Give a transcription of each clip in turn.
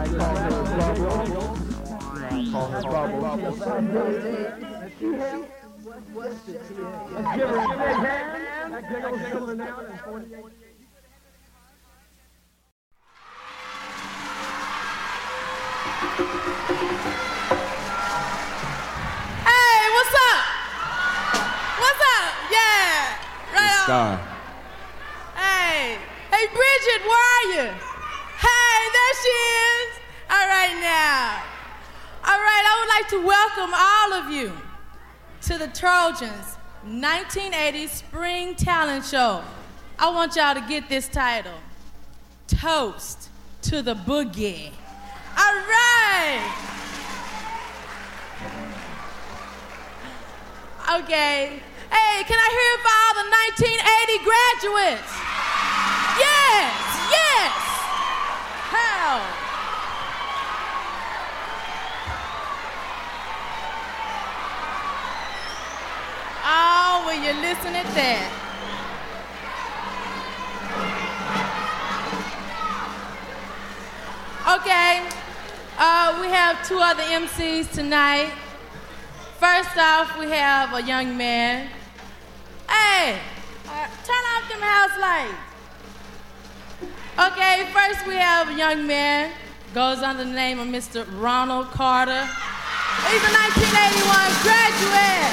What's up? What's up? Yeah, right on. Hey, Bridget, where are you? Hey, there she is. All right now. All right, I would like to welcome all of you to the Trojans 1980 Spring Talent Show. I want y'all to get this title, Toast to the Boogie. All right. Okay. Hey, can I hear it for all the 1980 graduates? Yes, yes. How? Oh, will you listen at that? Okay, we have two other MCs tonight. First off, we have a young man. Hey, turn off them house lights. Okay, first we have a young man, goes under the name of Mr. Ronald Carter. He's a 1981 graduate.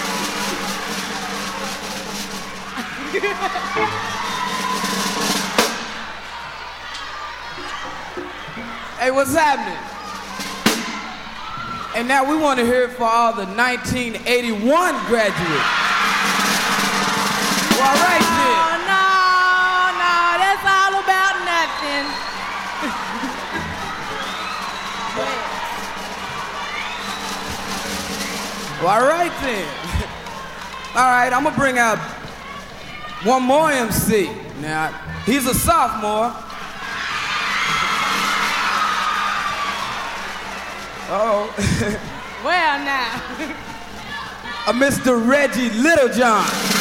Hey, what's happening? And now we want to hear it for all the 1981 graduates. Well, all right then. No, that's all about nothing. Well, all right then. All right, I'm gonna bring out one more MC. Now, he's a sophomore. Oh. Well, now. A Mr. Reggie Littlejohn.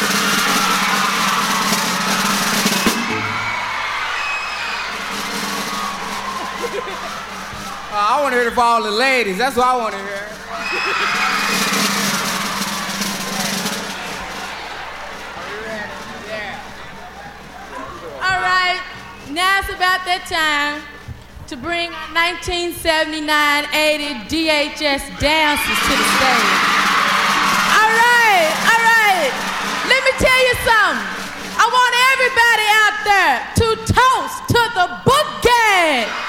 I want to hear it for all the ladies. That's what I want to hear. All right, now it's about that time to bring our 1979-80 DHS dancers to the stage. All right. Let me tell you something. I want everybody out there to toast to the boogie.